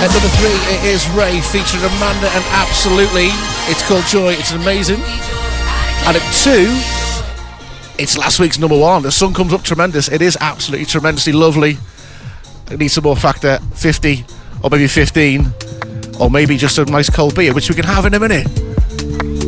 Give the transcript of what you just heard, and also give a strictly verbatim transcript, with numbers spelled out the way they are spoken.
At number three, it is Ray featuring Amanda and Absolutely. It's called Joy. It's amazing. And at two, it's last week's number one. The sun comes up tremendous. It is absolutely tremendously lovely. It needs some more Factor fifty, or maybe fifteen, or maybe just a nice cold beer, which we can have in a minute.